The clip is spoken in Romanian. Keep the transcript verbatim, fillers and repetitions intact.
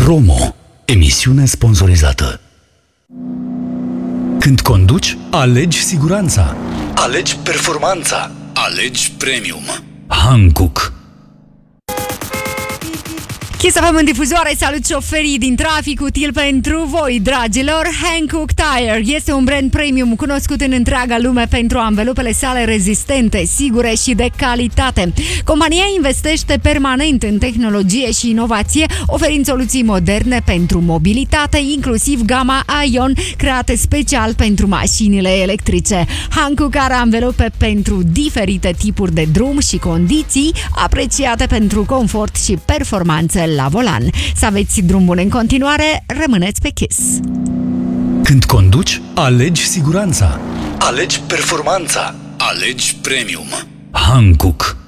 Promo. Emisiune sponsorizată. Când conduci, alegi siguranța. Alegi performanța. Alegi premium. Hankook. Kiss F M în difuzoare, salut șoferii din trafic, util pentru voi, dragilor. Hankook Tire este un brand premium cunoscut în întreaga lume pentru anvelopele sale rezistente, sigure și de calitate. Compania investește permanent în tehnologie și inovație, oferind soluții moderne pentru mobilitate, inclusiv gama Ion, create special pentru mașinile electrice. Hankook are anvelope pentru diferite tipuri de drum și condiții, apreciate pentru confort și performanță la volan. Să aveți drum bun în continuare, rămâneți pe Kiss. Când conduci, alegi siguranța. Alegi performanța. Alegi premium. Hankook.